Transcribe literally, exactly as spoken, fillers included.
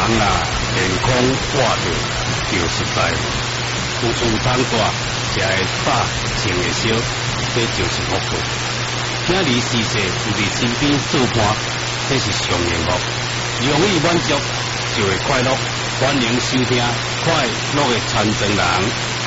啊健康活着就实在，有厝通住，食会饱，穿会烧，这就是福报。今日逝世有伫身边做伴，这是上幸福。容易满足就会快乐。欢迎收听快乐的传承人。